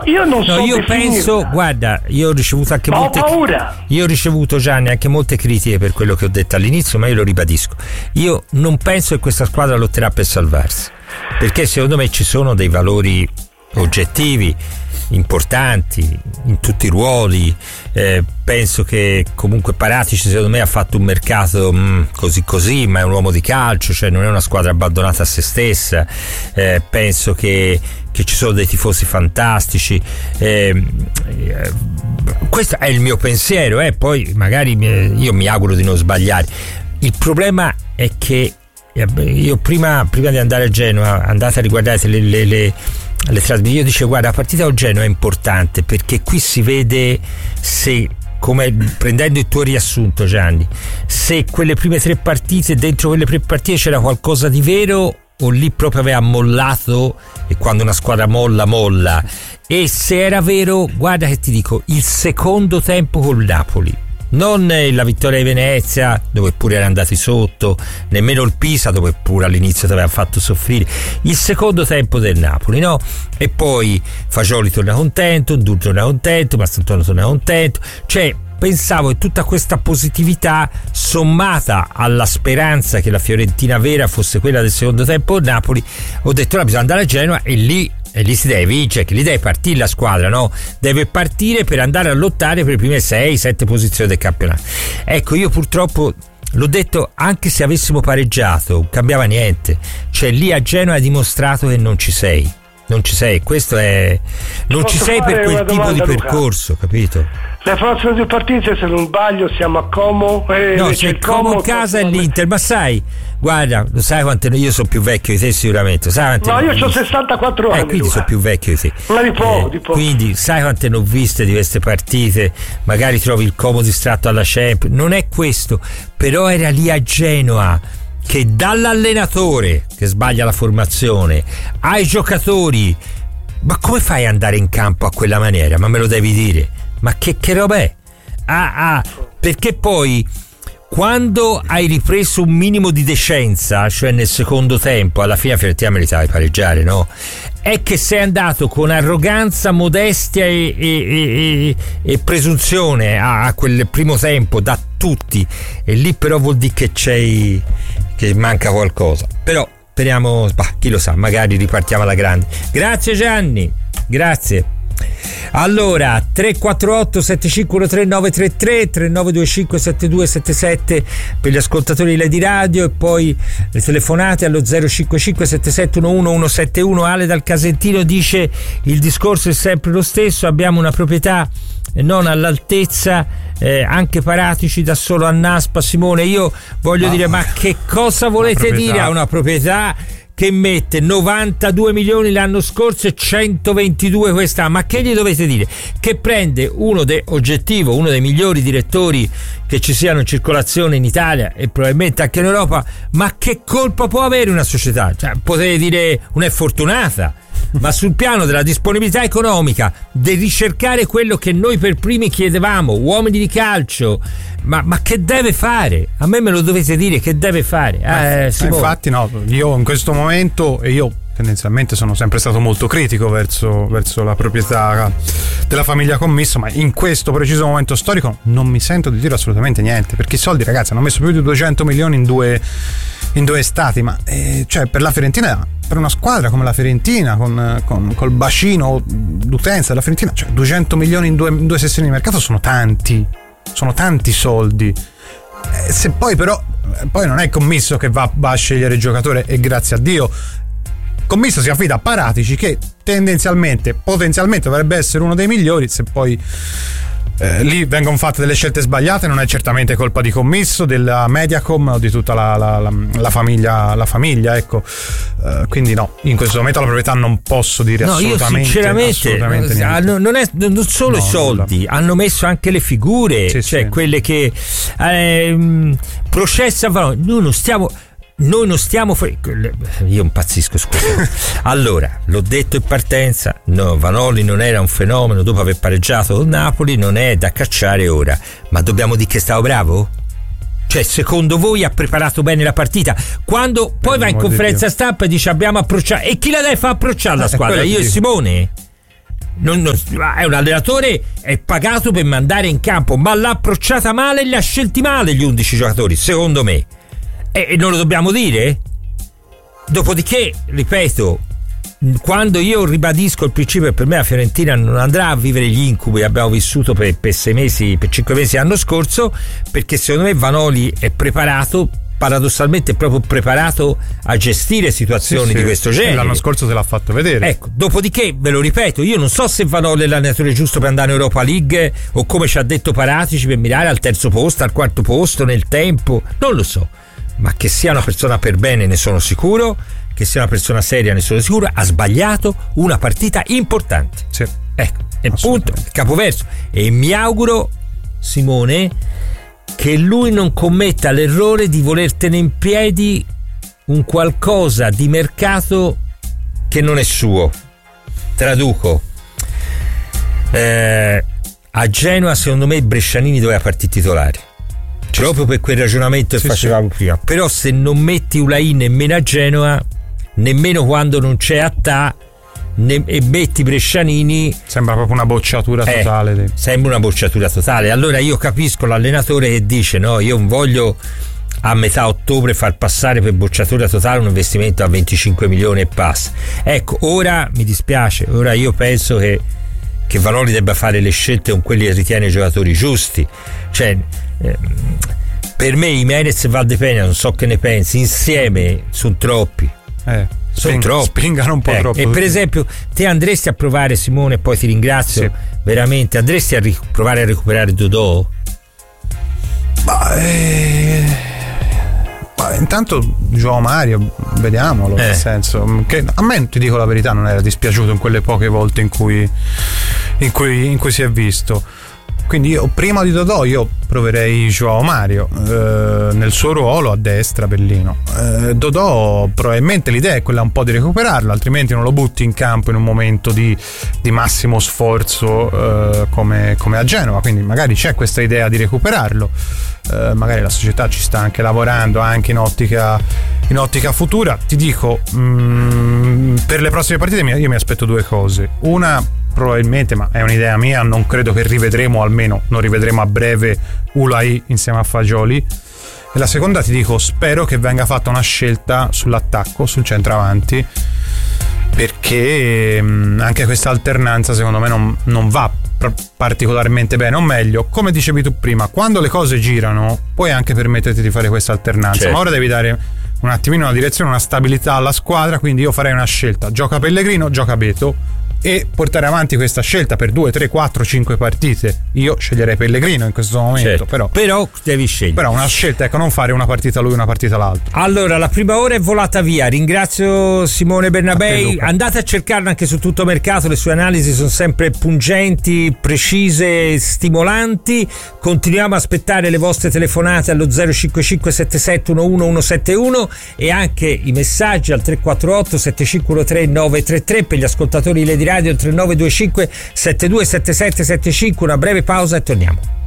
io non so. Io penso, guarda, io ho ricevuto anche molte. Ho paura. Io ho ricevuto, Gianni, anche molte critiche per quello che ho detto all'inizio, ma io lo ribadisco. Io non penso che questa squadra lotterà per salvarsi, perché secondo me ci sono dei valori oggettivi importanti in tutti i ruoli. Penso che comunque Paratici secondo me ha fatto un mercato così, ma è un uomo di calcio, cioè non è una squadra abbandonata a se stessa. Penso che ci sono dei tifosi fantastici. Questo è il mio pensiero, poi magari io mi auguro di non sbagliare. Il problema è che io prima di andare a Genova, andate a riguardare le trasmissioni, io dicevo guarda, la partita con Genova è importante perché qui si vede se, come prendendo il tuo riassunto, Gianni, se quelle prime 3 partite, dentro quelle 3 partite c'era qualcosa di vero o lì proprio aveva mollato, e quando una squadra molla. E se era vero, guarda che ti dico, il secondo tempo col Napoli, non la vittoria di Venezia dove pure era andati sotto, nemmeno il Pisa dove pure all'inizio ti aveva fatto soffrire, il secondo tempo del Napoli, no? E poi Fagioli torna contento, Ndur torna contento, Mastantuono torna contento, cioè pensavo che tutta questa positività sommata alla speranza che la Fiorentina vera fosse quella del secondo tempo del Napoli, ho detto bisogna andare a Genova e lì si deve vincere, che lì deve partire la squadra, no? Deve partire per andare a lottare per le prime 6-7 posizioni del campionato. Ecco, io purtroppo l'ho detto, anche se avessimo pareggiato non cambiava niente, cioè lì a Genova hai dimostrato che non ci sei, questo è, non ci sei per quel tipo di percorso, capito? Le prossime 2 partite, se non sbaglio, siamo a Como. No, c'è Como, casa e l'Inter, ma sai, guarda, lo sai quante, io sono più vecchio di te sicuramente, sai quante. No, io ho 64 anni. Quindi sono più vecchio di te. Ma di poco. Quindi sai quante ne ho viste di queste partite, magari trovi il Como distratto alla Champions, non è questo, però era lì a Genoa che dall'allenatore che sbaglia la formazione ai giocatori, ma come fai ad andare in campo a quella maniera? Ma me lo devi dire, ma che roba è? Perché poi quando hai ripreso un minimo di decenza, cioè nel secondo tempo, alla fine Fiorentina meritava di pareggiare, no? È che sei andato con arroganza, modestia e presunzione a quel primo tempo da tutti, e lì però vuol dire che manca qualcosa. Però speriamo, chi lo sa, magari ripartiamo alla grande. Grazie Gianni, grazie. Allora 348 7513 933 3925 7277 per gli ascoltatori di Lady Radio, e poi le telefonate allo 055 7711 171. Ale dal Casentino dice il discorso è sempre lo stesso, abbiamo una proprietà non all'altezza, anche Paratici da solo a Naspa. Simone, io voglio dire, ma che cosa volete dire a una proprietà che mette 92 milioni l'anno scorso e 122 quest'anno? Ma che gli dovete dire? Che prende uno dei migliori direttori che ci siano in circolazione in Italia e probabilmente anche in Europa. Ma che colpa può avere una società? Cioè, potete dire un'è fortunata, ma sul piano della disponibilità economica, del ricercare quello che noi per primi chiedevamo, uomini di calcio, ma che deve fare? A me lo dovete dire, che deve fare? Infatti no, io in questo momento, e io tendenzialmente sono sempre stato molto critico verso la proprietà della famiglia Commisso, ma in questo preciso momento storico non mi sento di dire assolutamente niente, perché i soldi, ragazzi, hanno messo più di 200 milioni in due estati, ma cioè per la Fiorentina, per una squadra come la Fiorentina col bacino d'utenza della Fiorentina, cioè 200 milioni in due sessioni di mercato sono tanti soldi. Se poi però non è Commisso che va a scegliere il giocatore, e grazie a Dio Commisso si affida a Paratici, che potenzialmente dovrebbe essere uno dei migliori. Se poi lì vengono fatte delle scelte sbagliate, non è certamente colpa di Commisso, della Mediacom o di tutta la famiglia, ecco. Quindi no, in questo momento la proprietà non posso dire assolutamente, io sinceramente niente. Non solo i soldi, nulla. Hanno messo anche le figure, cioè quelle che processano. Noi non stiamo io impazzisco, scusa. Allora, l'ho detto in partenza, no, Vanoli non era un fenomeno dopo aver pareggiato con Napoli, non è da cacciare ora, ma dobbiamo dire che stava bravo? Cioè, secondo voi ha preparato bene la partita? Quando poi va in conferenza stampa e dice abbiamo approcciato, e chi la deve far approcciare la squadra? Io e Simone? è un allenatore, è pagato per mandare in campo, ma l'ha approcciata male e li ha scelti male gli 11 giocatori, secondo me, e non lo dobbiamo dire? Dopodiché, ripeto, quando io ribadisco il principio che per me la Fiorentina non andrà a vivere gli incubi che abbiamo vissuto per 6 mesi, per 5 mesi l'anno scorso, perché secondo me Vanoli è preparato, paradossalmente è proprio preparato a gestire situazioni di questo genere. L'anno scorso se l'ha fatto vedere. Ecco, dopodiché ve lo ripeto, io non so se Vanoli è l'allenatore giusto per andare in Europa League o, come ci ha detto Paratici, per mirare al terzo posto, al quarto posto nel tempo, non lo so, ma che sia una persona per bene ne sono sicuro, che sia una persona seria ne sono sicuro. Ha sbagliato una partita importante, sì. Ecco, è il punto, il capoverso, e mi auguro, Simone, che lui non commetta l'errore di voler tenere in piedi un qualcosa di mercato che non è suo. Traduco, a Genoa secondo me Brescianini doveva partire titolare, proprio per quel ragionamento che facevamo prima. Però se non metti Ulaì nemmeno a Genoa, nemmeno quando non c'è Attà, e metti Brescianini, sembra proprio una bocciatura totale. Sembra una bocciatura totale. Allora io capisco l'allenatore che dice: no, io non voglio a metà ottobre far passare per bocciatura totale un investimento a 25 milioni e passa. Ecco, ora mi dispiace, ora io penso che Vanoli debba fare le scelte con quelli che ritiene i giocatori giusti. Cioè, per me Jimenez e Valdepena, non so che ne pensi, insieme sono troppi. Sono troppi, spingano un po' troppo. E per esempio, te andresti a provare, Simone, poi ti ringrazio veramente, andresti a provare a recuperare Dodò? Intanto João Mario, vediamolo, nel senso che a me, ti dico la verità, non era dispiaciuto in quelle poche volte in cui si è visto. Quindi io, prima di Dodò, io proverei João Mario nel suo ruolo a destra, bellino. Dodò, probabilmente l'idea è quella un po' di recuperarlo, altrimenti non lo butti in campo in un momento di massimo sforzo come a Genova. Quindi magari c'è questa idea di recuperarlo, magari la società ci sta anche lavorando, anche in ottica futura. Ti dico, per le prossime partite io mi aspetto due cose. Una, probabilmente, ma è un'idea mia, non credo che rivedremo, almeno non rivedremo a breve, Ulaì insieme a Fagioli. E la seconda, ti dico, spero che venga fatta una scelta sull'attacco, sul centravanti, perché anche questa alternanza secondo me non va particolarmente bene, o meglio, come dicevi tu prima, quando le cose girano puoi anche permetterti di fare questa alternanza, certo. Ma ora devi dare un attimino una direzione, una stabilità alla squadra, quindi io farei una scelta: gioca Pellegrino, gioca Beto, e portare avanti questa scelta per 2, 3, 4, 5 partite. Io sceglierei Pellegrino in questo momento, certo. Però devi scegliere. Però una scelta, ecco, non fare una partita lui, una partita l'altro. Allora, la prima ora è volata via. Ringrazio Simone Bernabei. Andate a cercarlo anche su Tuttomercato, le sue analisi sono sempre pungenti, precise, stimolanti. Continuiamo a aspettare le vostre telefonate allo 055 77 11 171 e anche i messaggi al 348 7513 933 per gli ascoltatori di Lady Radio, il 3925 727775. Una breve pausa e torniamo.